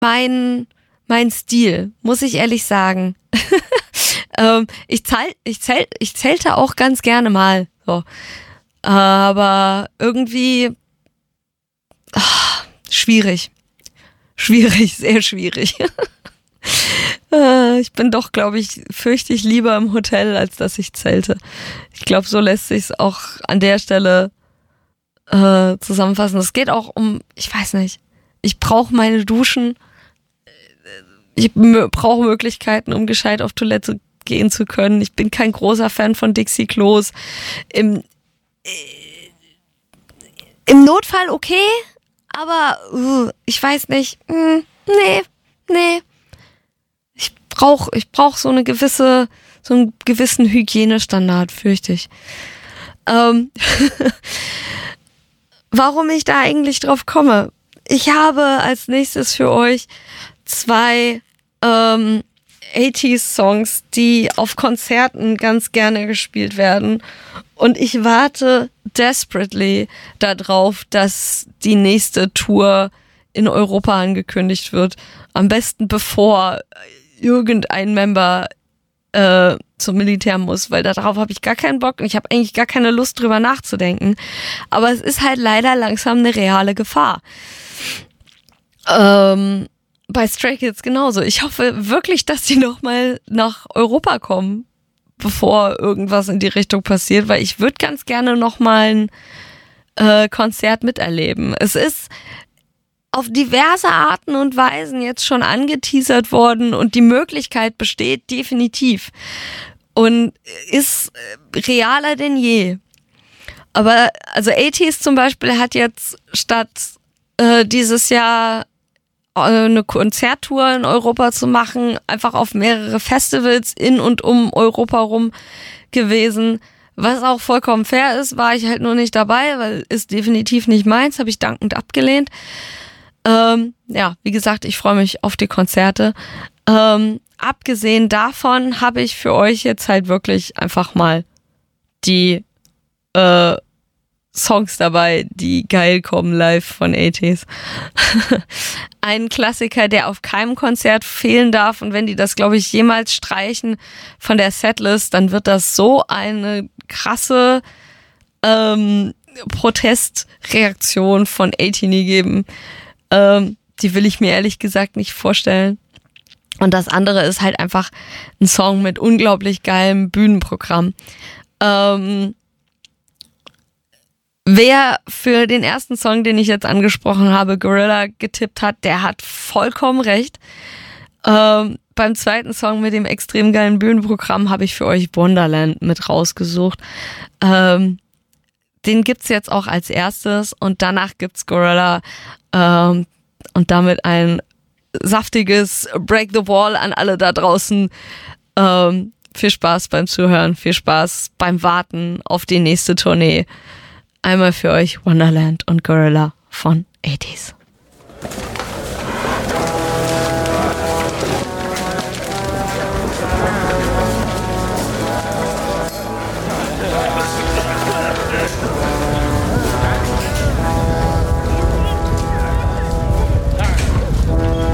mein Stil, muss ich ehrlich sagen. Ich zelte auch ganz gerne mal, so. Aber irgendwie schwierig, sehr schwierig. Ich bin doch, glaube ich, fürchte ich lieber im Hotel, als dass ich zelte. Ich glaube, so lässt sich's auch an der Stelle zusammenfassen. Es geht auch um, ich weiß nicht, ich brauche meine Duschen. Ich brauche Möglichkeiten, um gescheit auf Toilette gehen zu können. Ich bin kein großer Fan von Dixie-Klos. Im Notfall okay, aber ich weiß nicht. Nee. Ich brauch so einen gewissen Hygienestandard, fürchte ich. Warum ich da eigentlich drauf komme? Ich habe als nächstes für euch 2 80s-Songs, die auf Konzerten ganz gerne gespielt werden. Und ich warte desperately darauf, dass die nächste Tour in Europa angekündigt wird. Am besten bevor irgendein Member zum Militär muss, weil darauf habe ich gar keinen Bock und ich habe eigentlich gar keine Lust drüber nachzudenken. Aber es ist halt leider langsam eine reale Gefahr. Bei Stray Kids genauso. Ich hoffe wirklich, dass die nochmal nach Europa kommen, bevor irgendwas in die Richtung passiert, weil ich würde ganz gerne nochmal ein Konzert miterleben. Es ist auf diverse Arten und Weisen jetzt schon angeteasert worden und die Möglichkeit besteht definitiv und ist realer denn je. Aber also 80s zum Beispiel hat jetzt statt dieses Jahr eine Konzerttour in Europa zu machen, einfach auf mehrere Festivals in und um Europa rum gewesen. Was auch vollkommen fair ist, war ich halt nur nicht dabei, weil ist definitiv nicht meins, habe ich dankend abgelehnt. Ja, wie gesagt, ich freue mich auf die Konzerte. Abgesehen davon habe ich für euch jetzt halt wirklich einfach mal die Songs dabei, die geil kommen live von 80s. Ein Klassiker, der auf keinem Konzert fehlen darf und wenn die das, glaube ich, jemals streichen von der Setlist, dann wird das so eine krasse Protestreaktion von 18 geben. Die will ich mir ehrlich gesagt nicht vorstellen. Und das andere ist halt einfach ein Song mit unglaublich geilem Bühnenprogramm. Wer für den ersten Song, den ich jetzt angesprochen habe, Gorilla getippt hat, der hat vollkommen recht. Beim zweiten Song mit dem extrem geilen Bühnenprogramm habe ich für euch Wonderland mit rausgesucht. Den gibt's jetzt auch als erstes und danach gibt's Gorilla und damit ein saftiges Break the Wall an alle da draußen. Viel Spaß beim Zuhören, viel Spaß beim Warten auf die nächste Tournee. Einmal für euch Wonderland und Gorilla von 80s.